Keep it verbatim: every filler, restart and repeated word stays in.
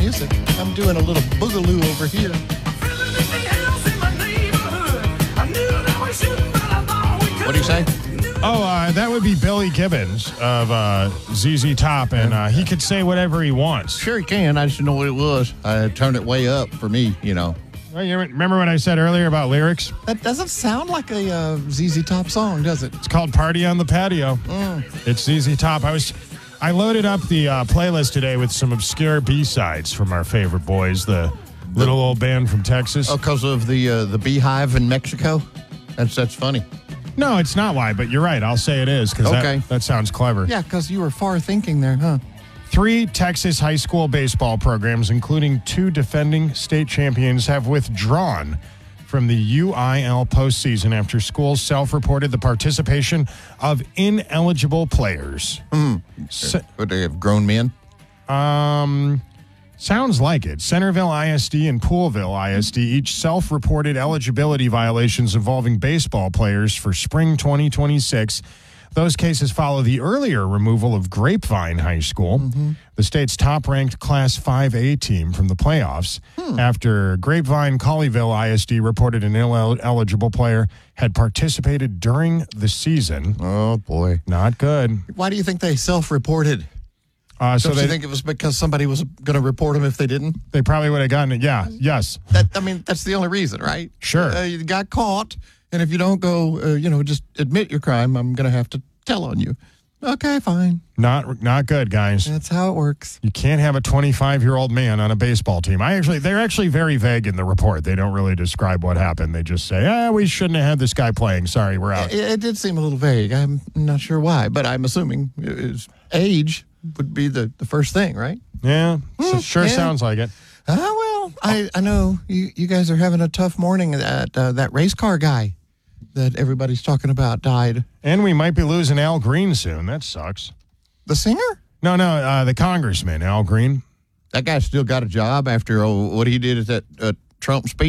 music. I'm doing a little boogaloo over here. What do you say? Oh, uh, that would be Billy Gibbons of uh, Z Z Top, and uh, he could say whatever he wants. Sure he can. I just didn't know what it was. I turned it way up for me, you know. Well, you remember what I said earlier about lyrics? That doesn't sound like a uh, Z Z Top song, does it? It's called Party on the Patio. Mm. It's Z Z Top. I was, I loaded up the uh, playlist today with some obscure B-sides from our favorite boys, the little old band from Texas. Oh, because of the uh, the beehive in Mexico? That's that's funny. No, it's not why, but you're right. I'll say it is because Okay. that, that sounds clever. Yeah, because you were far thinking there, huh? Three Texas high school baseball programs, including two defending state champions, have withdrawn from the U I L postseason after schools self-reported the participation of ineligible players. Mm. Se- Would they have grown men? um, sounds like it. Centerville I S D and Poolville I S D each self-reported eligibility violations involving baseball players for spring twenty twenty-six. Those cases follow the earlier removal of Grapevine High School, mm-hmm. the state's top-ranked Class five A team from the playoffs, hmm. after Grapevine Colleyville I S D reported an ineligible player had participated during the season. Oh, boy. Not good. Why do you think they self-reported? Uh, so Don't they you think it was because somebody was going to report them if they didn't? They probably would have gotten it. Yeah, yes. That, I mean, that's the only reason, right? Sure. Uh, you got caught, and if you don't go, uh, you know, just admit your crime, I'm going to have to tell on you. Okay, fine. Not not good, guys. That's how it works. You can't have a twenty-five-year-old man on a baseball team. I actually, they're actually very vague in the report. They don't really describe what happened. They just say, ah, we shouldn't have had this guy playing. Sorry, we're out. It, it did seem a little vague. I'm not sure why, but I'm assuming his age would be the, the first thing, right? Yeah, Mm, sure yeah. sounds like it. Ah, well, I, I know you, you guys are having a tough morning. That, uh, that race car guy that everybody's talking about died. And we might be losing Al Green soon. That sucks. The singer? No, no, uh, the congressman, Al Green. That guy still got a job after oh, what he did at that uh, Trump speech.